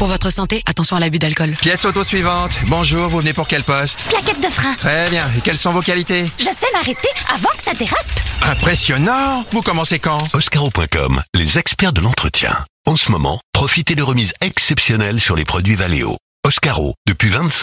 Pour votre santé, attention à l'abus d'alcool. Pièce auto suivante. Bonjour, vous venez pour quel poste? Plaquette de frein. Très bien. Et quelles sont vos qualités? Je sais m'arrêter avant que ça dérape. Impressionnant. Vous commencez quand? Oscaro.com, les experts de l'entretien. En ce moment, profitez de remises exceptionnelles sur les produits Valeo. Oscaro, depuis 25